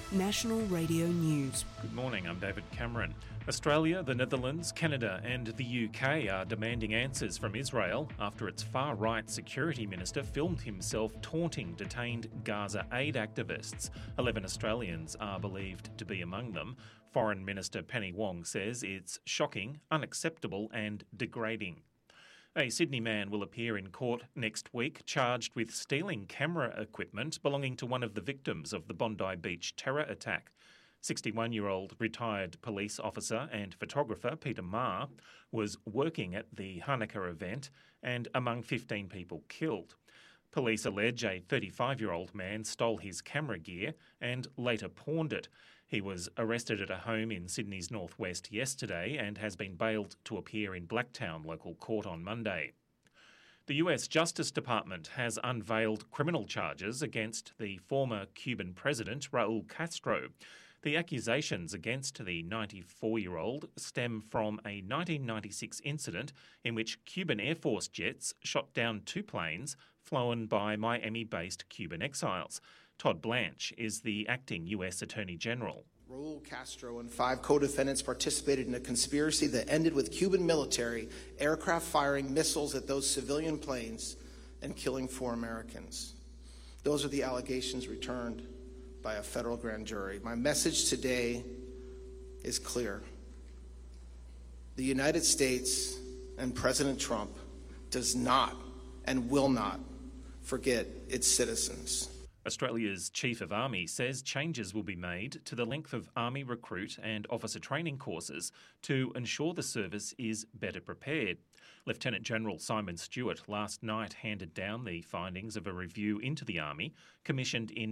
National Radio News. Good morning, I'm David Cameron. Australia, the Netherlands, Canada and the UK are demanding answers from Israel after its far-right security minister filmed himself taunting detained Gaza aid activists. 11 Australians are believed to be among them. Foreign Minister Penny Wong says it's shocking, unacceptable and degrading. A Sydney man will appear in court next week charged with stealing camera equipment belonging to one of the victims of the Bondi Beach terror attack. 61-year-old retired police officer and photographer Peter Marr was working at the Hanukkah event and among 15 people killed. Police allege a 35-year-old man stole his camera gear and later pawned it. He was arrested at a home in Sydney's northwest yesterday and has been bailed to appear in Blacktown local court on Monday. The US Justice Department has unveiled criminal charges against the former Cuban president Raul Castro. The accusations against the 94-year-old stem from a 1996 incident in which Cuban Air Force jets shot down two planes flown by Miami-based Cuban exiles. Todd Blanche is the acting US Attorney General. Raul Castro and 5 co-defendants participated in a conspiracy that ended with Cuban military aircraft firing missiles at those civilian planes and killing 4 Americans. Those are the allegations returned by a federal grand jury. My message today is clear. The United States and President Trump does not and will not forget its citizens. Australia's Chief of Army says changes will be made to the length of Army recruit and officer training courses to ensure the service is better prepared. Lieutenant General Simon Stewart last night handed down the findings of a review into the Army commissioned in